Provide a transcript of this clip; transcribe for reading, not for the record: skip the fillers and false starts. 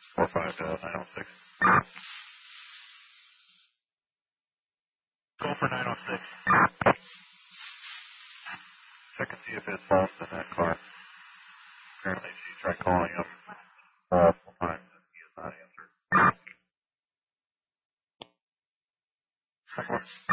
45 to 906. Go for 906. Check and see if it's lost in that car. Apparently she tried calling him.